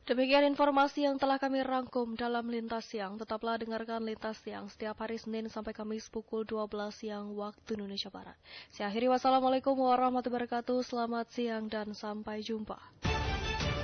Demikian informasi yang telah kami rangkum dalam Lintas Siang. Tetaplah dengarkan Lintas Siang setiap hari Senin sampai Kamis pukul 12 siang waktu Indonesia Barat. Saya akhiri, wassalamualaikum warahmatullahi wabarakatuh. Selamat siang dan sampai jumpa.